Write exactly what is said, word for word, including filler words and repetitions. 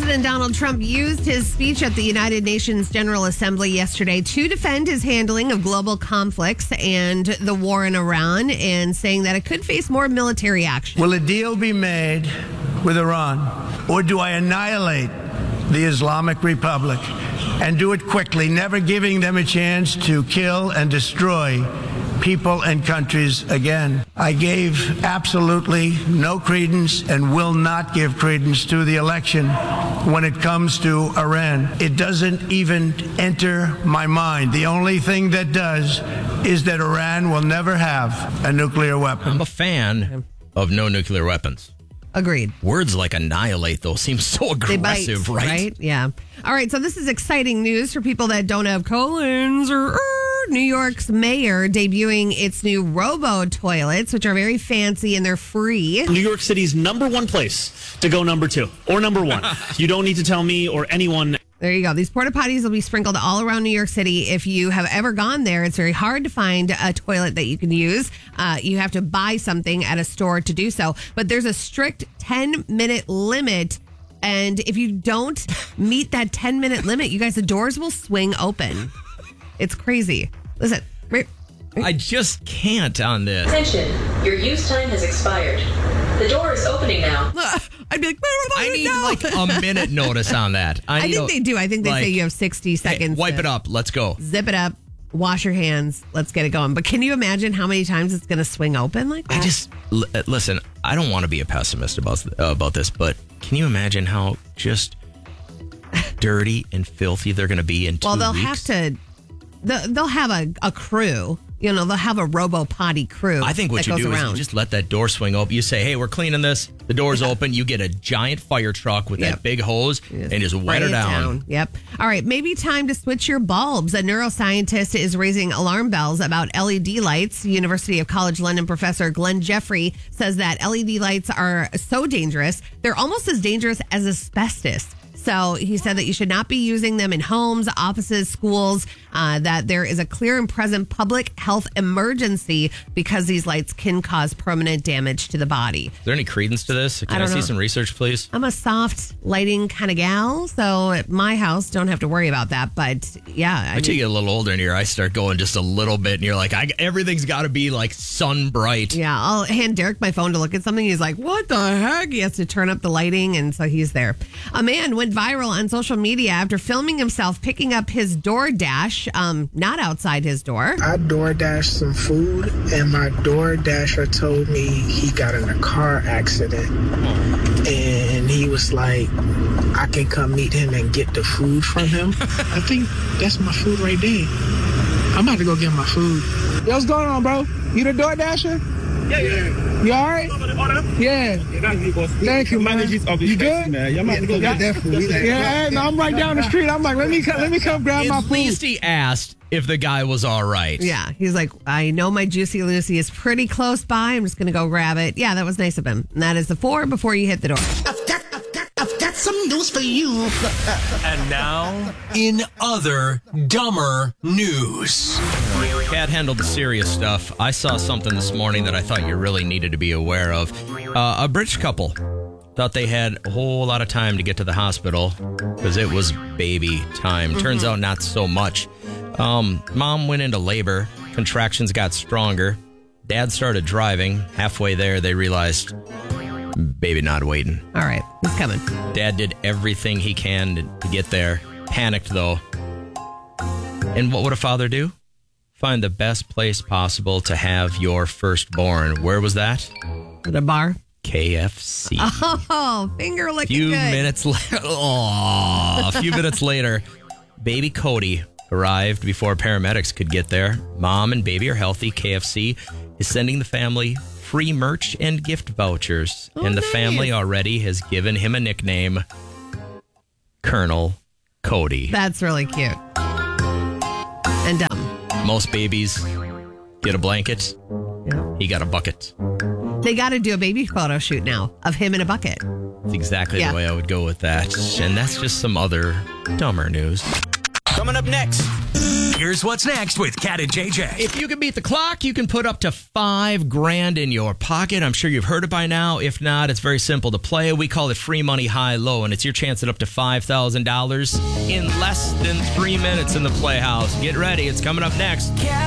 President Donald Trump used his speech at the United Nations General Assembly yesterday to defend his handling of global conflicts and the war in Iran, and saying that it could face more military action. Will a deal be made with Iran, or do I annihilate the Islamic Republic and do it quickly, never giving them a chance to kill and destroy people and countries again? I gave absolutely no credence and will not give credence to the election when it comes to Iran. It doesn't even enter my mind. The only thing that does is that Iran will never have a nuclear weapon. I'm a fan of no nuclear weapons. Agreed. Words like annihilate, though, seem so aggressive, bite, right? Right? Yeah. All right, so this is exciting news for people that don't have colons or... New York's mayor debuting its new Robo toilets, which are very fancy and they're free. New York City's number one place to go number two or number one. You don't need to tell me or anyone. There you go. These porta potties will be sprinkled all around New York City. If you have ever gone there, it's very hard to find a toilet that you can use. Uh, you have to buy something at a store to do so. But there's a strict ten-minute limit. And if you don't meet that ten-minute limit, you guys, the doors will swing open. It's crazy. Listen. I just can't on this. Attention. Your use time has expired. The door is opening now. I'd be like, I need no. like a minute notice on that. I, I think a, they do. I think they like, say you have sixty seconds. Hey, wipe to it up. Let's go. Zip it up. Wash your hands. Let's get it going. But can you imagine how many times it's going to swing open like that? I just, l- listen, I don't want to be a pessimist about, uh, about this, but can you imagine how just dirty and filthy they're going to be in two Well, they'll weeks? have to... They'll have a, a crew. You know, they'll have a Robo Potty crew. I think what that you goes do around. is you just let that door swing open. You say, hey, we're cleaning this. The door's open. You get a giant fire truck with Yep. that big hose and just wet Spray her it down. Yep. All right. Maybe time to switch your bulbs. A neuroscientist is raising alarm bells about L E D lights. University of College London professor Glenn Jeffrey says that L E D lights are so dangerous. They're almost as dangerous as asbestos. So he said that you should not be using them in homes, offices, schools, uh, that there is a clear and present public health emergency because these lights can cause permanent damage to the body. Is there any credence to this? Can I I, don't see know. some research, please? I'm a soft lighting kind of gal, so at my house, don't have to worry about that. But yeah, I But you get a little older and your eyes start going just a little bit, and you're like, I, everything's got to be like sun bright. Yeah, I'll hand Derek my phone to look at something. He's like, what the heck? He has to turn up the lighting, and so he's there. A man went viral on social media after filming himself picking up his DoorDash, um, not outside his door. I DoorDashed some food, and my DoorDasher told me he got in a car accident. And he was like, I can come meet him and get the food from him. I think that's my food right there. I'm about to go get my food. Yo, what's going on, bro? You the DoorDasher? Yeah, yeah. You all right? Yeah. Thank you, man. You good? Man. I'm about to go get that food. Yeah, no, I'm right down the street. I'm like, let me come, let me come grab my At food. least he asked if the guy was all right. Yeah, he's like, I know my Juicy Lucy is pretty close by. I'm just going to go grab it. Yeah, that was nice of him. And that is the four before you hit the door. I've got, I've got, I've got some news for you. And now, in other dumber news. Cat handled the serious stuff. I saw something this morning that I thought you really needed to be aware of. Uh, a British couple thought they had a whole lot of time to get to the hospital because it was baby time. Mm-hmm. Turns out not so much. Um, mom went into labor. Contractions got stronger. Dad started driving. Halfway there, they realized baby not waiting. All right, he's coming. Dad did everything he can to, to get there. Panicked, though. And what would a father do? Find the best place possible to have your firstborn. Where was that? At a bar. K F C. Oh, finger A licking few good. minutes later, oh, a few minutes later, baby Cody arrived before paramedics could get there. Mom and baby are healthy. K F C is sending the family free merch and gift vouchers, Oh, and the nice. family already has given him a nickname, Colonel Cody. That's really cute. And dumb. Most babies get a blanket. Yeah. He got a bucket. They got to do a baby photo shoot now of him in a bucket. That's exactly Yeah. the way I would go with that. And that's just some other dumber news. Coming up next, Here's what's next with Cat and J J. If you can beat the clock, you can put up to five grand in your pocket. I'm sure you've heard it by now. If not, it's very simple to play. We call it free money high low, and it's your chance at up to five thousand dollars in less than three minutes in the Playhouse. Get ready. It's coming up next.